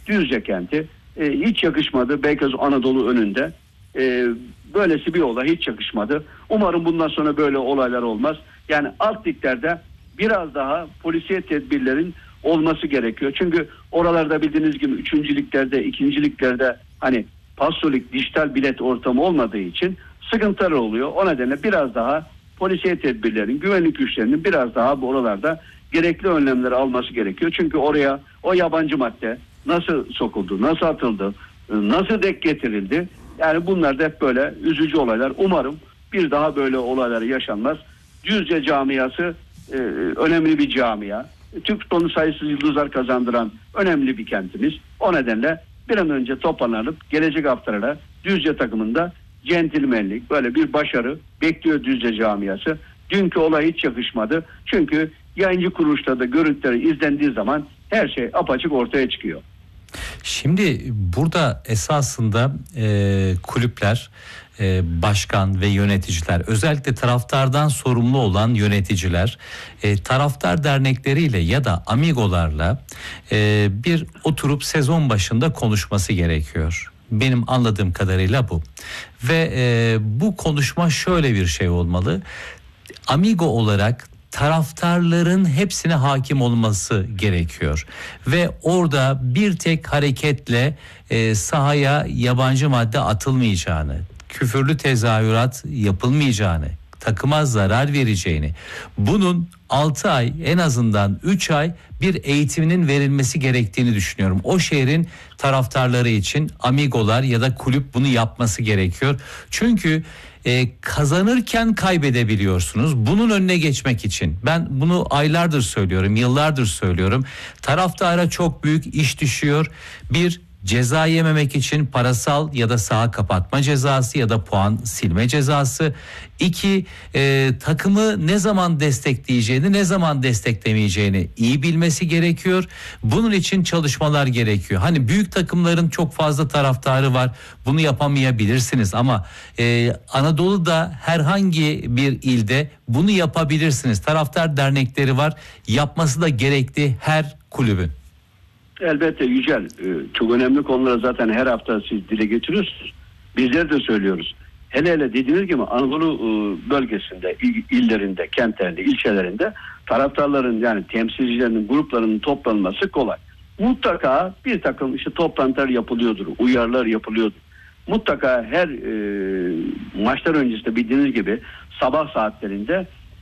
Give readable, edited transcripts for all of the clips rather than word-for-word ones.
Düzce kenti hiç yakışmadı. Beykoz Anadolu önünde. Böylesi bir olay hiç yakışmadı. Umarım bundan sonra böyle olaylar olmaz. Yani alt liglerde biraz daha polisiye tedbirlerin olması gerekiyor. Çünkü oralarda bildiğiniz gibi 3. liglerde, 2. liglerde hani pasolik, dijital bilet ortamı olmadığı için sıkıntılar oluyor. O nedenle biraz daha polisiye tedbirlerin, güvenlik güçlerinin biraz daha bu oralarda gerekli önlemleri alması gerekiyor. Çünkü oraya o yabancı madde nasıl sokuldu, nasıl atıldı, nasıl denk getirildi? Yani bunlar da hep böyle üzücü olaylar. Umarım bir daha böyle olaylar yaşanmaz. Düzce camiası önemli bir camia. Türk futbolunu sayısız yıldızlar kazandıran önemli bir kentimiz. O nedenle bir an önce toparlanıp gelecek haftalara Düzce takımında centilmenlik, böyle bir başarı bekliyor Düzce camiası. Dünkü olay hiç yakışmadı. Çünkü yayıncı kuruluşlarda görüntüleri izlendiği zaman her şey apaçık ortaya çıkıyor. Şimdi burada esasında kulüpler, başkan ve yöneticiler, özellikle taraftardan sorumlu olan yöneticiler, taraftar dernekleriyle ya da amigolarla bir oturup sezon başında konuşması gerekiyor. Benim anladığım kadarıyla bu. Ve bu konuşma şöyle bir şey olmalı. Amigo olarak taraftarların hepsine hakim olması gerekiyor ve orada bir tek hareketle sahaya yabancı madde atılmayacağını, küfürlü tezahürat yapılmayacağını, takıma zarar vereceğini, bunun 6 ay, en azından 3 ay bir eğitiminin verilmesi gerektiğini düşünüyorum. O şehrin taraftarları için amigolar ya da kulüp bunu yapması gerekiyor. Çünkü kazanırken kaybedebiliyorsunuz. Bunun önüne geçmek için ben bunu aylardır söylüyorum, yıllardır söylüyorum. Taraftara çok büyük iş düşüyor. Bir, ceza yememek için parasal ya da saha kapatma cezası ya da puan silme cezası. 2, takımı ne zaman destekleyeceğini, ne zaman desteklemeyeceğini iyi bilmesi gerekiyor. Bunun için çalışmalar gerekiyor. Hani büyük takımların çok fazla taraftarı var. Bunu yapamayabilirsiniz ama Anadolu'da herhangi bir ilde bunu yapabilirsiniz. Taraftar dernekleri var. Yapması da gerekli her kulübün. Elbette Yücel, çok önemli konuları zaten her hafta siz dile getiriyorsunuz. Bizler de söylüyoruz. Hele hele dediğiniz gibi Anadolu bölgesinde, illerinde, kentlerinde, ilçelerinde taraftarların yani temsilcilerinin, gruplarının toplanması kolay. Mutlaka bir takım işte toplantılar yapılıyordur, uyarılar yapılıyordur. Mutlaka her maçlar öncesinde bildiğiniz gibi sabah saatlerinde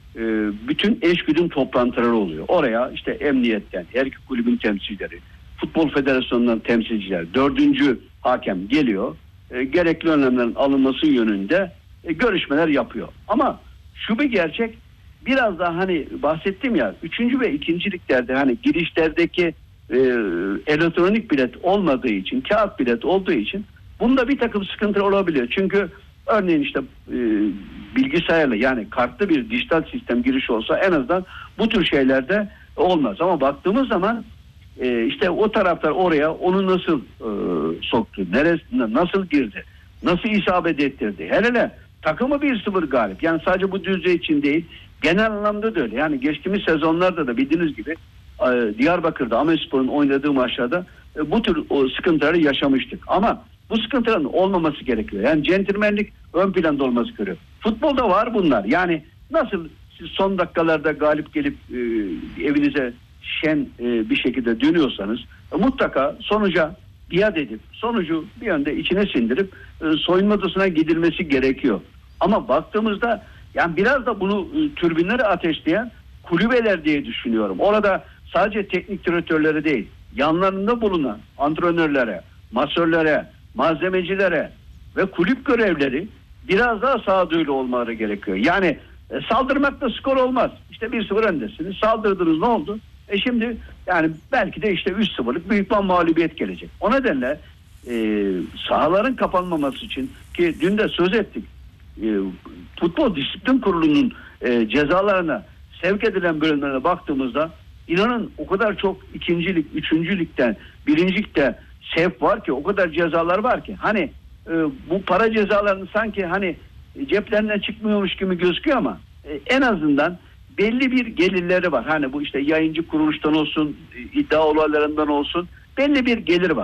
bütün eşgüdüm toplantıları oluyor. Oraya işte emniyetten, her iki kulübün temsilcileri, Futbol Federasyonu'ndan temsilciler, 4. hakem geliyor. Gerekli önlemlerin alınması yönünde görüşmeler yapıyor. Ama şu bir gerçek, biraz daha hani bahsettim ya 3. ve 2. liglerde hani girişlerdeki elektronik bilet olmadığı için, kağıt bilet olduğu için bunda bir takım sıkıntılar olabiliyor. Çünkü örneğin işte bilgisayarla yani kartlı bir dijital sistem girişi olsa en azından bu tür şeylerde olmaz. Ama baktığımız zaman işte o taraftar oraya onu nasıl soktu, neresinde nasıl girdi, nasıl isabet ettirdi. Hele takımı 1-0 galip. Yani sadece bu Düzce için değil, genel anlamda da öyle. Yani geçtiğimiz sezonlarda da bildiğiniz gibi Diyarbakır'da Ahmetspor'un oynadığı maçlarda bu tür sıkıntıları yaşamıştık. Ama bu sıkıntıların olmaması gerekiyor. Yani centilmenlik ön planda olması gerekiyor. Futbolda var bunlar. Yani nasıl siz son dakikalarda galip gelip evinize şen bir şekilde dönüyorsanız mutlaka sonuca biat edip sonucu bir yönde içine sindirip soyunma odasına gidilmesi gerekiyor. Ama baktığımızda yani biraz da bunu türbinleri ateşleyen kulübeler diye düşünüyorum. Orada sadece teknik direktörleri değil, yanlarında bulunan antrenörlere, masörlere, malzemecilere ve kulüp görevleri biraz daha sağduyulu olmaları gerekiyor. Yani saldırmakla skor olmaz. İşte 1-0 öndesiniz. Saldırdınız, ne oldu? Şimdi yani belki de işte 3-0'lık büyük bir mağlubiyet gelecek. O nedenle sahaların kapanmaması için, ki dün de söz ettik, Futbol Disiplin Kurulu'nun cezalarına sevk edilen bölümlerine baktığımızda inanın o kadar çok 2. lig, 3. ligden 1. ligde sevk var ki, o kadar cezalar var ki hani bu para cezalarını sanki hani ceplerinden çıkmıyormuş gibi gözüküyor ama en azından belli bir gelirleri var. Hani bu işte yayıncı kuruluştan olsun, iddia olaylarından olsun belli bir gelir var.